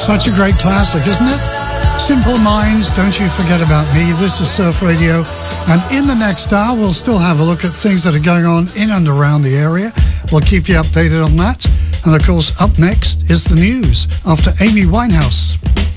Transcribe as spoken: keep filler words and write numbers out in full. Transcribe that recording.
Such a great classic, isn't it? Simple Minds, Don't You Forget About Me. This is Surf Radio. And in the next hour, we'll still have a look at things that are going on in and around the area. We'll keep you updated on that. And of course, up next is the news after Amy Winehouse.